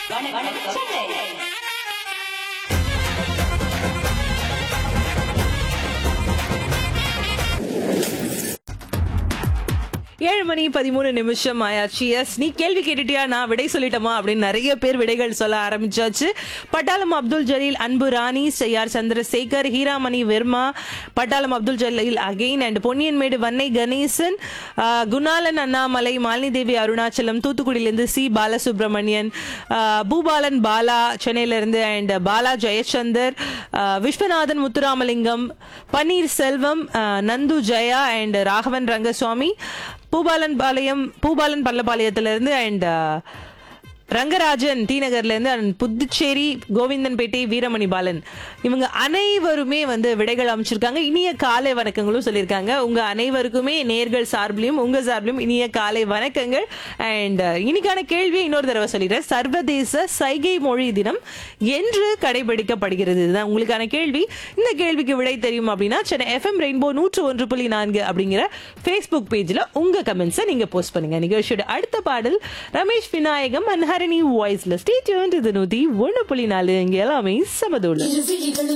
ஏழு மணி 13 ஆயாச்சு. எஸ், நீ கேள்வி கேட்டுட்டியா, நான் விடை சொல்லிட்டோமா அப்படின்னு நிறைய பேர் விடைகள் சொல்ல ஆரம்பிச்சாச்சு. பட்டாளம் அப்துல் ஜலீல், அன்பு ராணி, செய்யார் சந்திரசேகர், ஹீராமணி வெர்மா, பட்டாளம் Abdul Jaleel again and Ponniyanmedu Vannai Ganesan, Gunalan Annamalai, Malini Devi Arunachalam, தூத்துக்குடியிலிருந்து C Balasubramanian, Boopalan Bala சென்னையிலிருந்து and Bala Jayachandar, Viswanathan Muthuramalingam, Panneer Selvam, Nandu Jaya and Raghavan Rangaswamy, Boopalan பள்ளப்பாளையத்திலிருந்து and Rangarajan D நகர்ல இருந்து அண்ட் புதுச்சேரி கோவிந்தன்பேட்டை வீரமணி பாலன், இவங்க அனைவருமே விடைகள் அமைச்சிருக்காங்க. இனிய காலை வணக்கங்களும் சொல்லியிருக்காங்க. உங்க அனைவருக்குமே நேர்கள் சார்பிலையும் உங்க சார்பிலையும் இனிய காலை வணக்கங்கள். அண்ட் இன்னைக்கான கேள்வியை இன்னொரு தடவை சொல்லிடுறேன். சர்வதேச சைகை மொழி தினம் என்று கடைபிடிக்கப்படுகிறது. இதுதான் உங்களுக்கான கேள்வி. இந்த கேள்விக்கு விடை தெரியும் அப்படின்னா சென்னை FM ரெயின்போ 101.4 அப்படிங்கிற Facebook பேஜ்ல உங்க கமெண்ட்ஸை நீங்க போஸ்ட் பண்ணுங்க. நிகழ்ச்சியோட அடுத்த பாடல் ரமேஷ் விநாயகம் அண்ட் ஹரணி வாய்ஸ்ல. Stay tuned. இது 101.4 இங்க எல்லாமே சமதோடு.